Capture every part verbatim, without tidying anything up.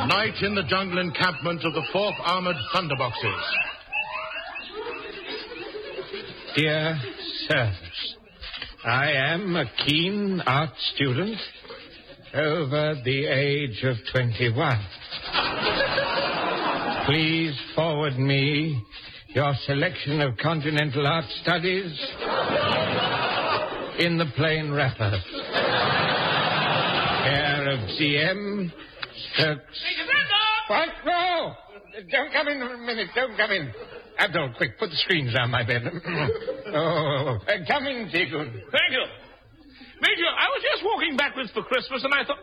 Night in the jungle encampment of the fourth Armored Thunderboxes. Dear sirs, I am a keen art student over the age of twenty-one. Please forward me your selection of continental art studies in the plain wrapper. Care of C M Stokes. What? No! Don't come in for a minute. Don't come in. Abdul, quick, put the screens round my bed. oh, uh, come in, Seagoon. Thank you. Major, I was just walking backwards for Christmas, and I thought...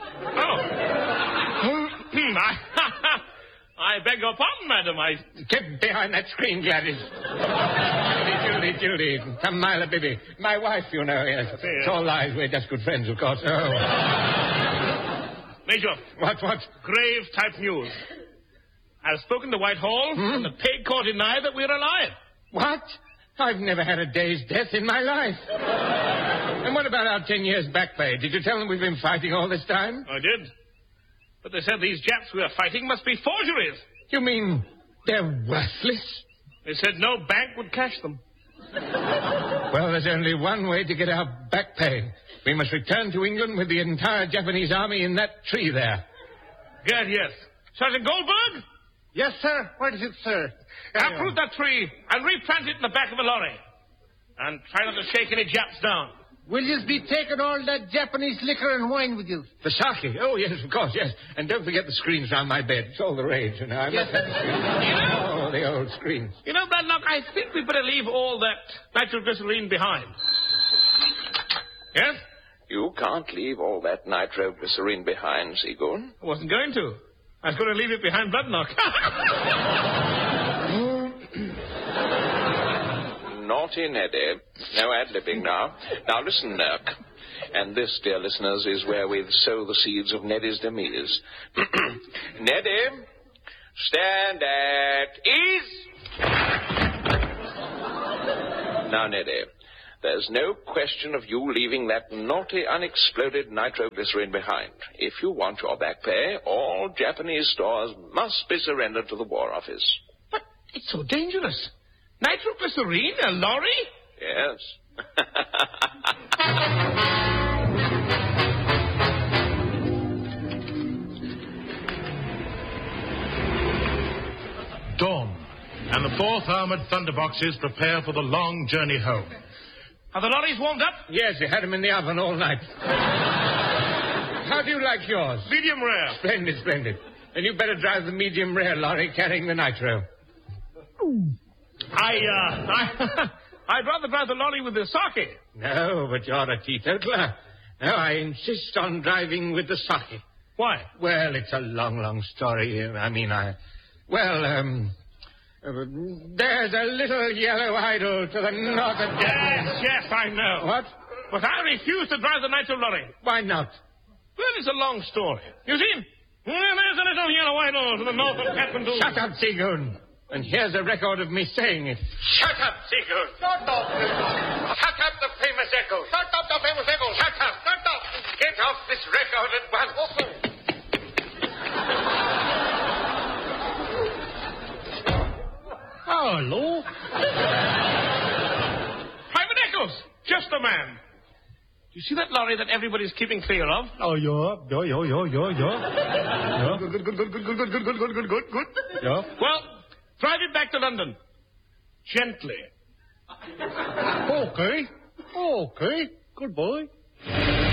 Oh. I, I beg your pardon, madam. I... Get behind that screen, Gladys. Judy, Judy, Judy. Come, Myla, baby. My wife, you know. Yes. It's all lies. We're just good friends, of course. Oh. Major. What, what? Grave type news. I've spoken to Whitehall, hmm? and the Peg Court deny that we're alive. What? I've never had a day's death in my life. And what about our ten years back pay? Did you tell them we've been fighting all this time? I did. But they said these Japs we are fighting must be forgeries. You mean they're worthless? They said no bank would cash them. Well, there's only one way to get our back pay. We must return to England with the entire Japanese army in that tree there. Good, yes. Sergeant Goldberg? Yes, sir. What is it, sir? Uproot that tree and replant it in the back of a lorry. And try not to shake any Japs down. Will you be taking all that Japanese liquor and wine with you? The sake? Oh, yes, of course, yes. And don't forget the screens round my bed. It's all the rage, you know. I yes, must have the screens. You know, oh, the old screens. You know, Bradlock, I think we better leave all that nitroglycerine behind. Yes? You can't leave all that nitroglycerine behind, Seagoon. I wasn't going to. I was going to leave it behind Bloodknock. Naughty Neddy. No ad-libbing now. Now listen, Nurk. And this, dear listeners, is where we sow the seeds of Neddy's demise. Neddy, stand at ease. Now, Neddy, there's no question of you leaving that naughty, unexploded nitroglycerine behind. If you want your back pay, all Japanese stores must be surrendered to the War Office. But it's so dangerous. Nitroglycerine? A lorry? Yes. Dawn, and the fourth Armored Thunderboxes prepare for the long journey home. Are the lorries warmed up? Yes, you had them in the oven all night. How do you like yours? Medium rare. Splendid, splendid. Then you better drive the medium rare lorry carrying the nitro. I, uh, I, I'd rather drive the lorry with the sake. No, but you're a teetotaler. No, I insist on driving with the sake. Why? Well, it's a long, long story. I mean, I... Well, um... Uh, there's a little yellow idol to the north of... Yes, yes, I know. What? But I refuse to drive the nitro lorry. Why not? Well, it's a long story. You see? Well, there's a little yellow idol to the north of Kathmandu. Shut up, Seagoon. And here's a record of me saying it. Shut up, Seagoon. Shut up. Shut up the famous echo. Shut up the famous echo. Shut up. Shut up. Get off this record at once. Okay. Oh, hello. Private Eccles. Just the man. Do you see that lorry that everybody's keeping clear of? Oh, yeah. Yeah, yeah, yeah, yeah, yeah. Yeah. Good, good, good, good, good, good, good, good, good, good, good, good, good. Yeah. Well, drive it back to London. Gently. Okay. Okay. Good boy.